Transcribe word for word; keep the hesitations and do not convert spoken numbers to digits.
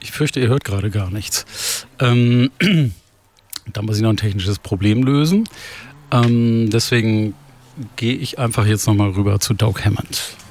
Ich fürchte, ihr hört gerade gar nichts. Ähm, da muss ich noch ein technisches Problem lösen. Ähm, deswegen gehe ich einfach jetzt nochmal rüber zu Doug Hammond.